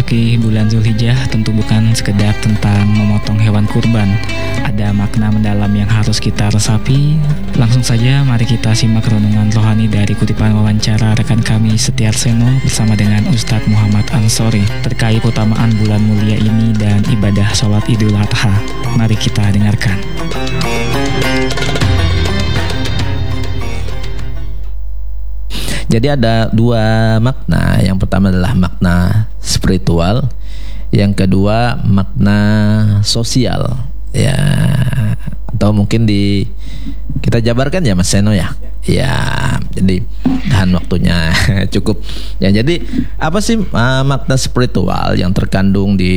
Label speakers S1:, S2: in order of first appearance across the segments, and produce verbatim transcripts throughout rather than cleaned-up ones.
S1: memasuki bulan Zulhijjah tentu bukan sekedar tentang memotong hewan kurban. Ada makna mendalam yang harus kita resapi. Langsung saja mari kita simak renungan rohani dari kutipan wawancara rekan kami Setiarseno bersama dengan Ustadz Muhammad Ansori terkait keutamaan bulan mulia ini dan ibadah sholat Idul Adha. Mari kita dengarkan.
S2: Jadi ada dua makna. Yang pertama adalah makna spiritual, yang kedua makna sosial. Ya, atau mungkin di kita jabarkan ya Mas Seno ya. Ya, jadi tahan waktunya cukup. Ya, jadi apa sih uh, makna spiritual yang terkandung di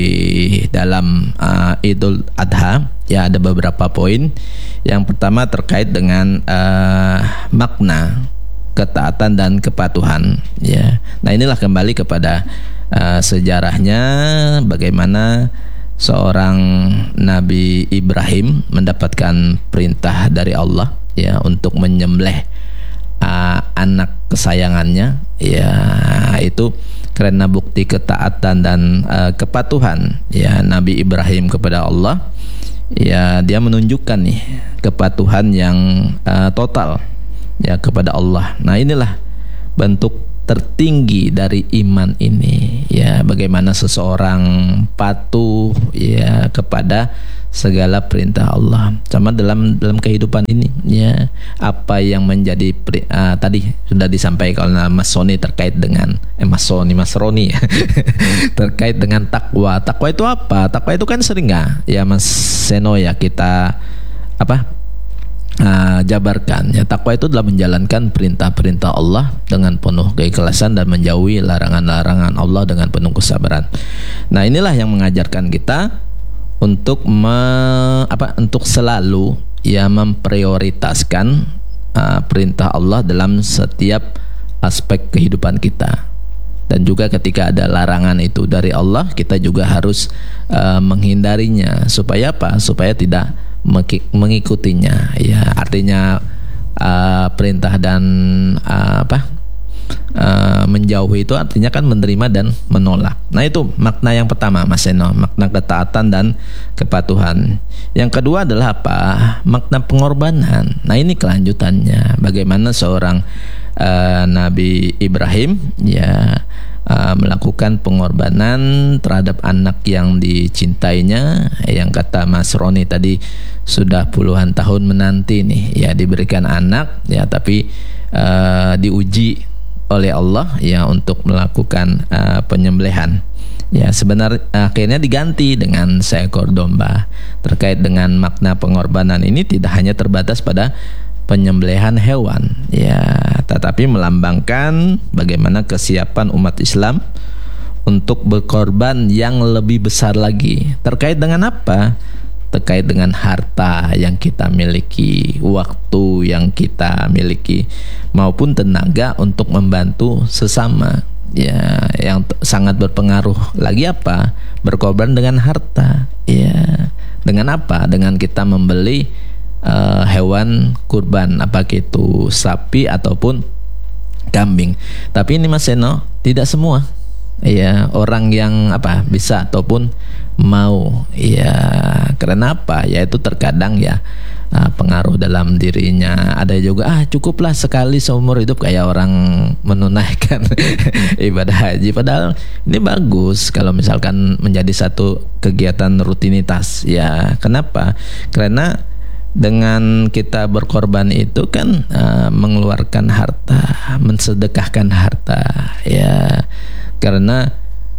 S2: dalam uh, Idul Adha? Ya, ada beberapa poin. Yang pertama terkait dengan uh, makna ketaatan dan kepatuhan, ya. Nah, inilah kembali kepada uh, sejarahnya bagaimana seorang Nabi Ibrahim mendapatkan perintah dari Allah, ya, untuk menyembelih uh, anak kesayangannya, ya, itu karena bukti ketaatan dan uh, kepatuhan, ya, Nabi Ibrahim kepada Allah. Ya, dia menunjukkan nih kepatuhan yang uh, total, ya, kepada Allah. Nah, inilah bentuk tertinggi dari iman ini, ya, bagaimana seseorang patuh, ya, kepada segala perintah Allah. Sama dalam dalam kehidupan ini, ya, apa yang menjadi uh, tadi sudah disampaikan oleh Mas Soni terkait dengan eh Mas Soni Mas Roni terkait dengan takwa. Takwa itu apa? Takwa itu kan sering nggak, ya Mas Seno, ya, kita apa? Uh, jabarkan, ya, takwa itu adalah menjalankan perintah-perintah Allah dengan penuh keikhlasan dan menjauhi larangan-larangan Allah dengan penuh kesabaran. Nah, inilah yang mengajarkan kita untuk me, apa untuk selalu, ya, memprioritaskan uh, perintah Allah dalam setiap aspek kehidupan kita. Dan juga ketika ada larangan itu dari Allah, kita juga harus uh, menghindarinya. Supaya apa? Supaya tidak mengikutinya, ya, artinya uh, perintah dan uh, apa uh, menjauhi itu artinya kan menerima dan menolak. Nah, itu makna yang pertama Mas Seno, makna ketaatan dan kepatuhan. Yang kedua adalah apa? Makna pengorbanan. Nah, ini kelanjutannya, bagaimana seorang uh, Nabi Ibrahim, ya, Uh, melakukan pengorbanan terhadap anak yang dicintainya, yang kata Mas Roni tadi sudah puluhan tahun menanti nih, ya, diberikan anak, ya, tapi uh, diuji oleh Allah, ya, untuk melakukan uh, penyembelihan. Ya, sebenarnya akhirnya diganti dengan seekor domba. Terkait dengan makna pengorbanan ini tidak hanya terbatas pada penyembelihan hewan, ya, tetapi melambangkan bagaimana kesiapan umat Islam untuk berkorban yang lebih besar lagi. Terkait dengan apa? Terkait dengan harta yang kita miliki, waktu yang kita miliki, maupun tenaga untuk membantu sesama, ya, yang sangat berpengaruh. Lagi apa? Berkorban dengan harta, ya. Dengan apa? Dengan kita membeli Uh, hewan kurban, apa itu sapi ataupun kambing. Tapi ini Mas Seno, tidak semua, ya, orang yang apa bisa ataupun mau, ya, karena apa? Ya, itu terkadang, ya, uh, pengaruh dalam dirinya. Ada juga ah cukuplah sekali seumur hidup, kayak orang menunaikan ibadah haji. Padahal ini bagus kalau misalkan menjadi satu kegiatan rutinitas, ya. Kenapa? Karena dengan kita berkorban itu kan uh, mengeluarkan harta, mensedekahkan harta, ya, karena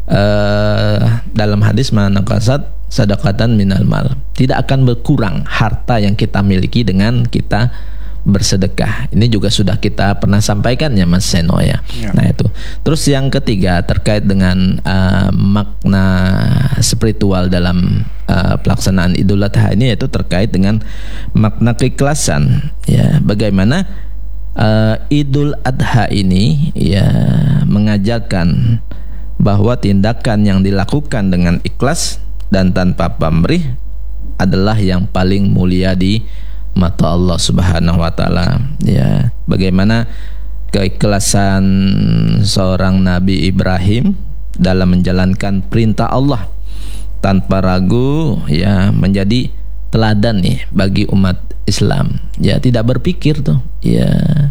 S2: uh, dalam hadis manakasat sadaqatan minal mal, tidak akan berkurang harta yang kita miliki dengan kita bersedekah. Ini juga sudah kita pernah sampaikan, ya Mas Seno, ya. Ya. Nah, itu. Terus yang ketiga terkait dengan uh, makna spiritual dalam uh, pelaksanaan Idul Adha ini, yaitu terkait dengan makna keikhlasan, ya. Bagaimana uh, Idul Adha ini, ya, mengajarkan bahwa tindakan yang dilakukan dengan ikhlas dan tanpa pamrih adalah yang paling mulia di mata Allah Subhanahu wa taala, ya. Bagaimana keikhlasan seorang Nabi Ibrahim, dalam menjalankan perintah Allah tanpa ragu, ya, menjadi teladan nih bagi umat Islam. Ya, tidak berpikir tuh, ya,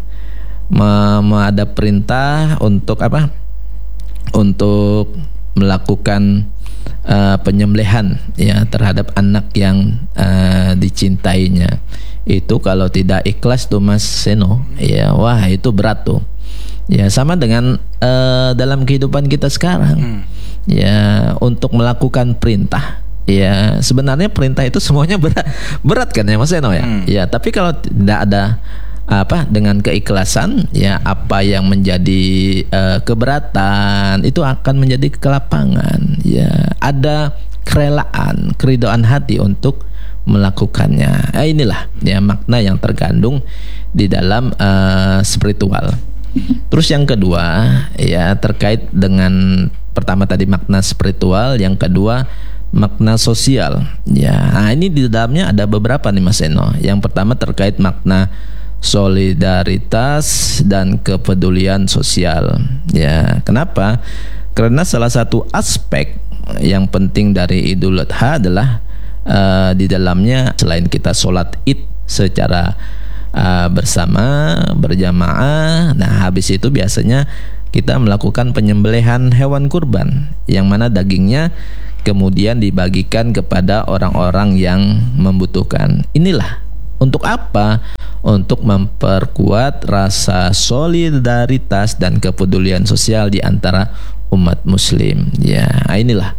S2: ada perintah untuk apa? Untuk melakukan uh, penyembelihan, ya, terhadap anak yang uh, dicintainya. Itu kalau tidak ikhlas tuh Mas Seno, ya, wah itu berat tuh. Ya, sama dengan uh, dalam kehidupan kita sekarang. Hmm. Ya, untuk melakukan perintah. Ya, sebenarnya perintah itu semuanya berat, berat kan ya Mas Seno ya. Hmm. Ya, tapi kalau tidak ada apa dengan keikhlasan, ya, apa yang menjadi uh, keberatan itu akan menjadi kelapangan. Ya, ada kerelaan, keridhaan hati untuk melakukannya. Eh, inilah ya makna yang terkandung di dalam uh, spiritual. Terus yang kedua, ya, terkait dengan pertama tadi makna spiritual, yang kedua makna sosial. Ya, nah, ini di dalamnya ada beberapa nih Mas Eno. Yang pertama terkait makna solidaritas dan kepedulian sosial. Ya, kenapa? Karena salah satu aspek yang penting dari Idul Adha adalah uh, di dalamnya selain kita sholat Id secara uh, bersama, berjamaah, nah habis itu biasanya kita melakukan penyembelihan hewan kurban, yang mana dagingnya kemudian dibagikan kepada orang-orang yang membutuhkan. Inilah untuk apa? Untuk memperkuat rasa solidaritas dan kepedulian sosial di antara umat muslim. Ya, inilah.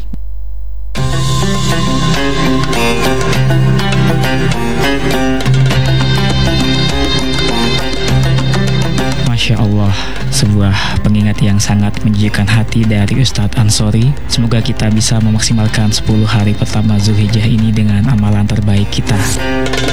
S1: Masya Allah, sebuah pengingat yang sangat menjijikan hati dari Ustadz Ansori. Semoga kita bisa memaksimalkan sepuluh hari pertama Zulhijjah ini dengan amalan terbaik kita.